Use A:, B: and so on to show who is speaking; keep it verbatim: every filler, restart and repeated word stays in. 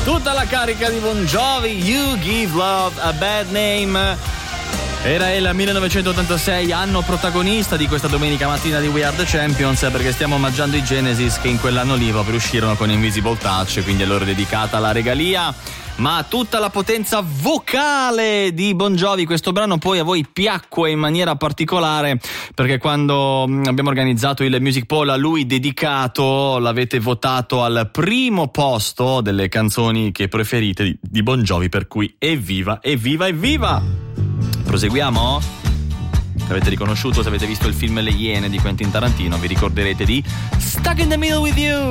A: Tutta la carica di Bon Jovi, You Give Love a Bad Name. Era il millenovecentottantasei, anno protagonista di questa domenica mattina di We Are The Champions, perché stiamo omaggiando i Genesis che in quell'anno lì proprio uscirono con Invisible Touch, quindi a loro è dedicata la regalia. Ma tutta la potenza vocale di Bon Jovi, questo brano poi a voi piacque in maniera particolare, perché quando abbiamo organizzato il Music Poll a lui dedicato l'avete votato al primo posto delle canzoni che preferite di Bon Jovi, per cui evviva, evviva, evviva! Proseguiamo? Se avete riconosciuto, se avete visto il film Le Iene di Quentin Tarantino, vi ricorderete di Stuck in the Middle with You.